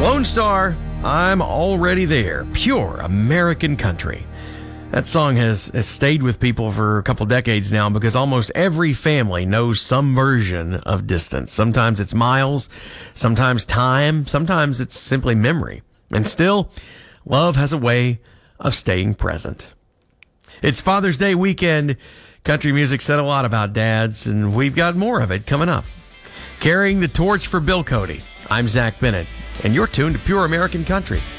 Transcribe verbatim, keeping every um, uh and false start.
Lone Star, I'm already there. Pure American country. That song has, has stayed with people for a couple decades now because almost every family knows some version of distance. Sometimes it's miles, sometimes time, sometimes it's simply memory. And still, love has a way of staying present. It's Father's Day weekend. Country music said a lot about dads, and we've got more of it coming up. Carrying the torch for Bill Cody, I'm Zach Bennett, and you're tuned to Pure American Country.